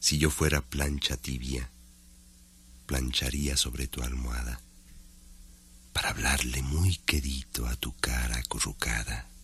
Si yo fuera plancha tibia, plancharía sobre tu almohada para hablarle muy quedito a tu cara acurrucada.